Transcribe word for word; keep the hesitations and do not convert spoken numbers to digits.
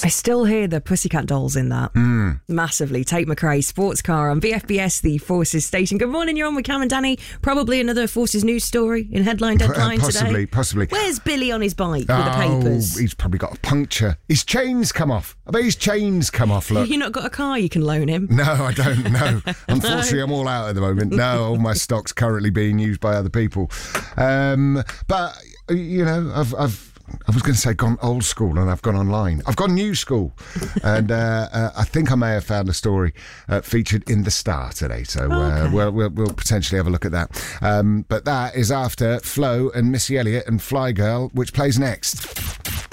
I still hear the Pussycat Dolls in that. Mm. Massively. Tate McRae, sports car on V F B S, the Forces station. Good morning, you're on with Cam and Danny. Probably another Forces news story in headline deadline uh, possibly, today. Possibly, Where's Billy on his bike oh, with the papers? He's probably got a puncture. His chain's come off. I bet his chain's come off, look. You not got a car you can loan him? No, I don't know. Unfortunately, I'm all out at the moment. No, all my stock's currently being used by other people. Um, but, you know, I've... I've I was going to say gone old school, and I've gone online. I've gone new school, and uh, uh, I think I may have found a story uh, featured in The Star today. So uh, okay. we'll, we'll, we'll potentially have a look at that. Um, but that is after Flo and Missy Elliott and Fly Girl, which plays next.